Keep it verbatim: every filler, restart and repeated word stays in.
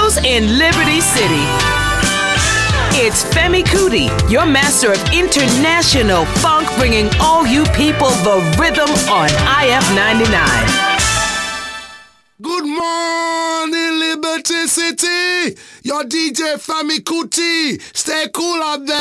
Studios in Liberty City. It's Femi Kuti, your master of international funk, bringing all you people the rhythm on I F ninety-nine. Good morning, Liberty City. Your D J Femi Kuti. Stay cool out there.